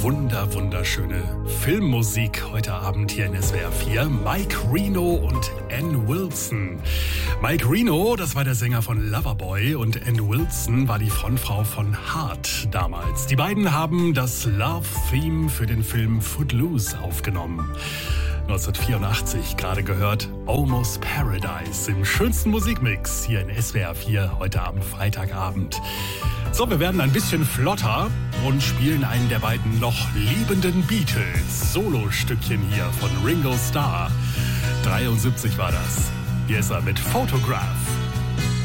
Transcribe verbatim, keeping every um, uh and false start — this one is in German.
wunder, wunderschöne Filmmusik heute Abend hier in S W R vier. Mike Reno und Ann Wilson. Mike Reno, das war der Sänger von Loverboy, und Ann Wilson war die Frontfrau von Heart damals. Die beiden haben das Love-Theme für den Film Footloose aufgenommen. neunzehnhundertvierundachtzig, gerade gehört, Almost Paradise im schönsten Musikmix hier in S W R vier heute Abend, Freitagabend. So, wir werden ein bisschen flotter und spielen einen der beiden noch liebenden Beatles. Solo-Stückchen hier von Ringo Starr. dreiundsiebzig war das. Hier ist er mit Photograph.